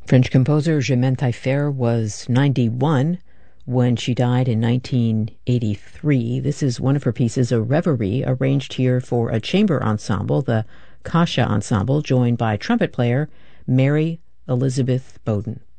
French composer Germaine Taillefer was 91 when she died in 1983. This is one of her pieces, a reverie, arranged here for a chamber ensemble, the Kasha Ensemble, joined by trumpet player Mary Elizabeth Bowden.